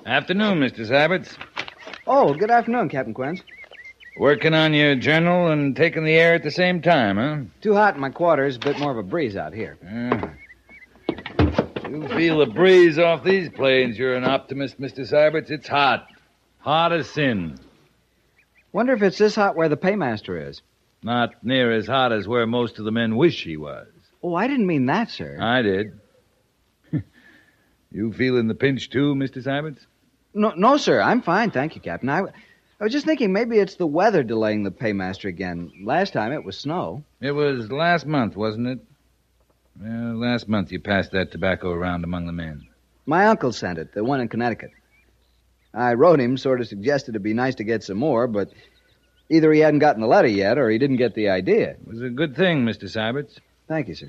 Afternoon, Mr. Saberts. Oh, good afternoon, Captain Quince. Working on your journal and taking the air at the same time, huh? Too hot in my quarters, a bit more of a breeze out here. You feel the breeze off these plains. You're an optimist, Mr. Saberts. It's hot. Hot as sin. Wonder if it's this hot where the paymaster is. Not near as hot as where most of the men wish he was. Oh, I didn't mean that, sir. I did. You feeling the pinch, too, Mr. Saberts? No, sir. I'm fine, thank you, Captain. I was just thinking maybe it's the weather delaying the paymaster again. Last time it was snow. It was last month, wasn't it? Well, last month you passed that tobacco around among the men. My uncle sent it, the one in Connecticut. I wrote him, sort of suggested it'd be nice to get some more, but either he hadn't gotten the letter yet or he didn't get the idea. It was a good thing, Mr. Saberts. Thank you, sir.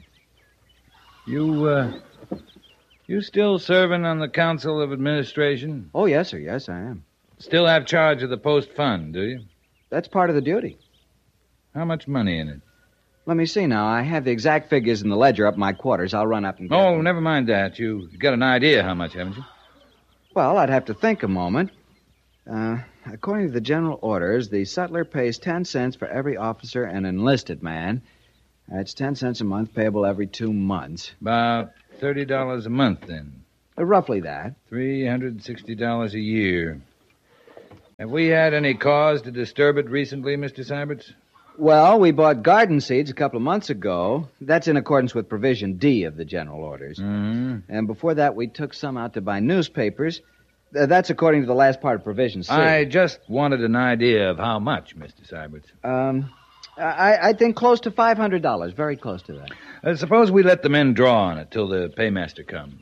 You still serving on the Council of Administration? Oh, yes, sir. Yes, I am. Still have charge of the post fund, do you? That's part of the duty. How much money in it? Let me see now. I have the exact figures in the ledger up in my quarters. I'll run up and get Oh, them. never mind that. You got an idea how much, haven't you? Well, I'd have to think a moment. According to the general orders, the sutler pays 10 cents for every officer and enlisted man. That's 10 cents a month, payable every 2 months. About $30 a month, then. Roughly that. $360 a year. Have we had any cause to disturb it recently, Mr. Saberts? Well, we bought garden seeds a couple of months ago. That's in accordance with Provision D of the general orders. Mm-hmm. And before that, we took some out to buy newspapers. That's according to the last part of Provision C. I just wanted an idea of how much, Mr. Saberts. I think close to $500. Very close to that. Suppose we let the men draw on it till the paymaster comes.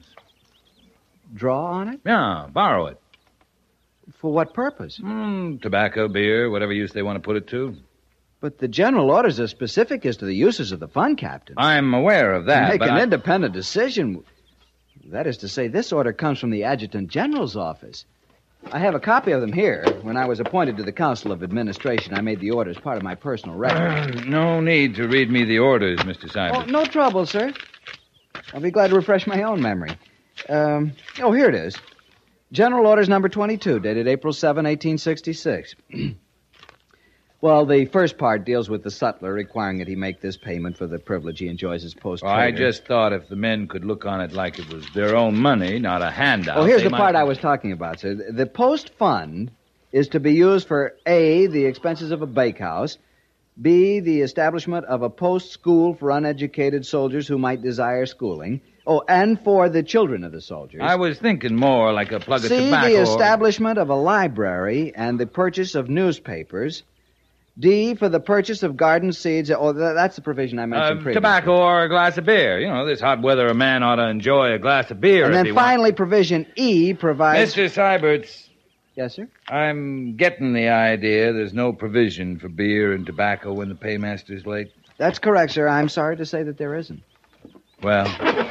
Draw on it? Yeah, borrow it. For what purpose? Tobacco, beer, whatever use they want to put it to. But the general orders are specific as to the uses of the fund, Captain. I'm aware of that, Make but an independent decision. That is to say, this order comes from the Adjutant General's office. I have a copy of them here. When I was appointed to the Council of Administration, I made the orders part of my personal record. No need to read me the orders, Mr. Saberts. Oh, no trouble, sir. I'll be glad to refresh my own memory. Here it is. General Orders number 22, dated April 7, 1866. Well, the first part deals with the sutler requiring that he make this payment for the privilege he enjoys as post-trader. I just thought if the men could look on it like it was their own money, not a handout. Oh, here's the part I was talking about, sir. The post fund is to be used for A, the expenses of a bakehouse, B, the establishment of a post school for uneducated soldiers who might desire schooling. Oh, and for the children of the soldiers. I was thinking more like a plug of C, tobacco. the establishment of a library and the purchase of newspapers. D, for the purchase of garden seeds. Oh, that's the provision I mentioned previously. Tobacco or a glass of beer. You know, this hot weather, a man ought to enjoy a glass of beer. And then finally, provision E provides... Mr. Syberts. Yes, sir? I'm getting the idea there's no provision for beer and tobacco when the paymaster's late. That's correct, sir. I'm sorry to say that there isn't. Well,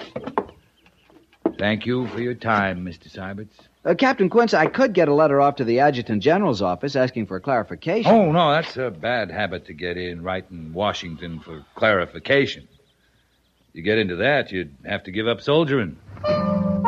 thank you for your time, Mr. Syberts. Captain Quince, I could get a letter off to the Adjutant General's office asking for clarification. Oh, no, that's a bad habit to get in, right in Washington for clarification. You get into that, you'd have to give up soldiering.